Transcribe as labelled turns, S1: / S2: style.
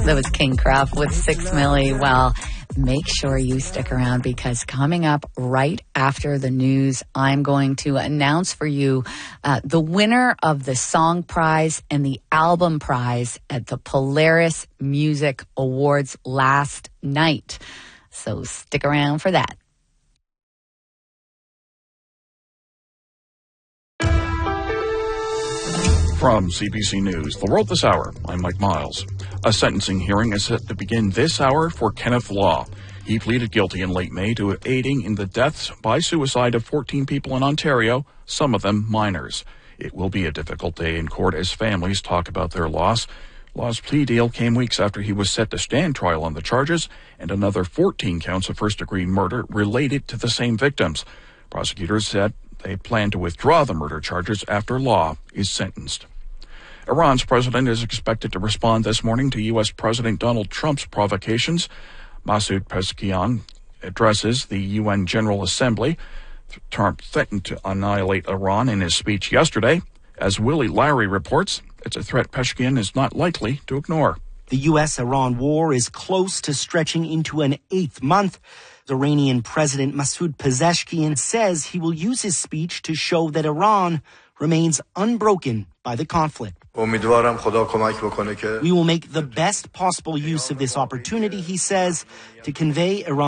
S1: That was King Cruff with 6 Milli. Well, make sure you stick around because coming up right after the news, I'm going to announce for you the winner of the Song Prize and the Album Prize at the Polaris Music Awards last night. So stick around for that.
S2: From CBC News, The World This Hour, I'm Mike Miles. A sentencing hearing is set to begin this hour for Kenneth Law. He pleaded guilty in late May to aiding in the deaths by suicide of 14 people in Ontario, some of them minors. It will be a difficult day in court as families talk about their loss. Law's plea deal came weeks after he was set to stand trial on the charges, and another 14 counts of first-degree murder related to the same victims. Prosecutors said they plan to withdraw the murder charges after Law is sentenced. Iran's president is expected to respond this morning to U.S. President Donald Trump's provocations. Masoud Pezeshkian addresses the UN General Assembly. Trump threatened to annihilate Iran in his speech yesterday. As Willie Larry reports, it's a threat Pezeshkian is not likely to ignore.
S3: The U.S.-Iran war is close to stretching into an 8th month. Iranian President Masoud Pezeshkian says he will use his speech to show that Iran remains unbroken by the conflict. We will make the best possible use of this opportunity, he says, to convey Iran